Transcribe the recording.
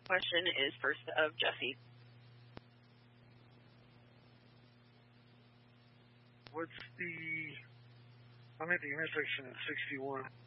question is first of Jesse. What's the... I'm at the intersection at 61.